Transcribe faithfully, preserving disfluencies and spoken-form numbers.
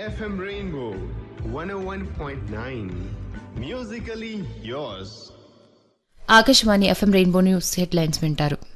F M Rainbow one oh one point nine. Musically yours. Akashvani FM rainbow news headlines వింటారు.